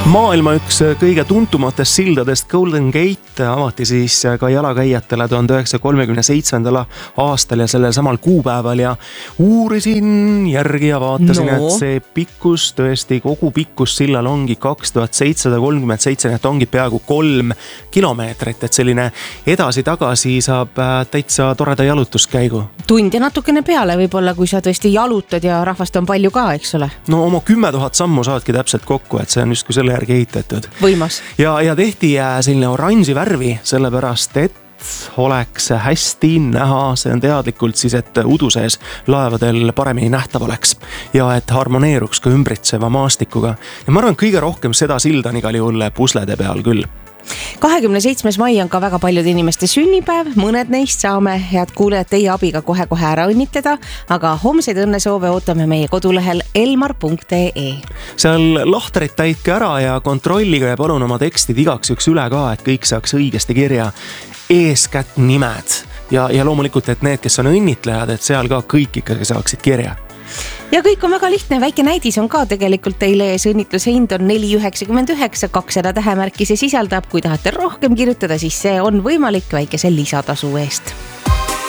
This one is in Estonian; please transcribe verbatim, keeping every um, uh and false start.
Maailma üks kõige tuntumatest sildadest Golden Gate avati siis ka jalakäijatele tuhande üheksasaja kolmekümne seitsmendal aastal ja sellel samal kuupäeval ja uurisin järgi ja vaatasin, no. et see pikkus, tõesti kogu pikkus sillal ongi kaks tuhat seitsesada kolmkümmend seitse, et ongi peaaegu kolm kilomeetrit, et selline edasi-tagasi saab täitsa toreda jalutuskäigu. Tund ja natukene peale võib-olla, kui sa tõesti jalutad ja rahvast on palju ka, eks ole? No oma kümme tuhat sammu saadki täpselt kokku, et see on just kui selle järgi ehitatud. Võimas. Ja, ja tehti selline oranži värvi, sellepärast et oleks hästi näha, see on teadlikult siis, et udu sees laevadel paremini nähtav oleks ja et harmoneeruks ka ümbritseva maastikuga. Ja ma arvan, kõige rohkem seda silda on igal juhul puslede peal küll. kahekümne seitsmes mai on ka väga paljude inimeste sünnipäev, mõned neist saame head kuulejad teie abiga kohe-kohe ära õnnitleda, aga homseid õnnesoove ootame meie kodulehel elmar punkt ee. Seal lahtrit täitke ära ja kontrollige ja palun oma tekstid igaks üks üle ka, et kõik saaks õigesti kirja, eeskätt nimed ja, ja loomulikult, et need, kes on õnnitlejad, et seal ka kõik ikkagi saaksid kirja. Ja kõik on väga lihtne, väike näidis on ka tegelikult teile ees, õnnitluse hind on neli üheksakümmend üheksa, kakssada tähemärki see sisaldab, kui tahate rohkem kirjutada, siis see on võimalik väikese lisatasu eest.